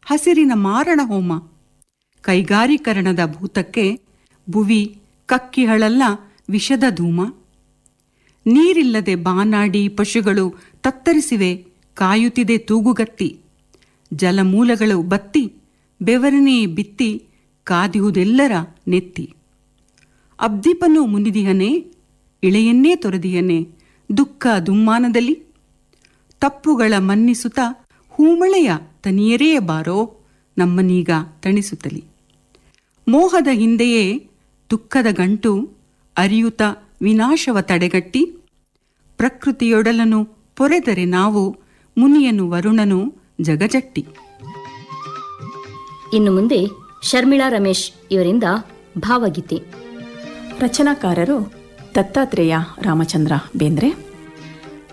ಹಸಿರಿನ ಮಾರಣ ಹೋಮ. ಕೈಗಾರೀಕರಣದ ಭೂತಕ್ಕೆ ಭುವಿ ಕಕ್ಕಿಹಳಲ್ಲ ವಿಷದ ಧೂಮ. ನೀರಿಲ್ಲದೆ ಬಾನಾಡಿ ಪಶುಗಳು ತತ್ತರಿಸಿವೆ, ಕಾಯುತ್ತಿದೆ ತೂಗುಗತ್ತಿ. ಜಲಮೂಲಗಳು ಬತ್ತಿ ಬೆವರನೇ ಬಿತ್ತಿ ಕಾದಿಹುದೆಲ್ಲರ ನೆತ್ತಿ. ಅಬ್ದೀಪನು ಮುನಿದಿಹನೆ, ಇಳೆಯನ್ನೇ ತೊರೆದಿಹನೆ ದುಃಖ ದುಮ್ಮಾನದಲ್ಲಿ. ತಪ್ಪುಗಳ ಮನ್ನಿಸುತ್ತ ಹೂಮಳೆಯ ತನಿಯರೇ ಬಾರೋ, ನಮ್ಮನೀಗ ತಣಿಸುತ್ತಲಿ. ಮೋಹದ ಹಿಂದೆಯೇ ದುಃಖದ ಗಂಟು ಅರಿಯುತ ವಿನಾಶವ ತಡೆಗಟ್ಟಿ. ಪ್ರಕೃತಿಯೊಡಲನು ಪೊರೆದರೆ ನಾವು, ಮುನಿಯನು ವರುಣನು ಜಗಜಟ್ಟಿ. ಇನ್ನು ಮುಂದೆ ಶರ್ಮಿಳಾ ರಮೇಶ್ ಇವರಿಂದ ಭಾವಗೀತೆ. ರಚನಾಕಾರರು ದತ್ತಾತ್ರೇಯ ರಾಮಚಂದ್ರ ಬೇಂದ್ರೆ.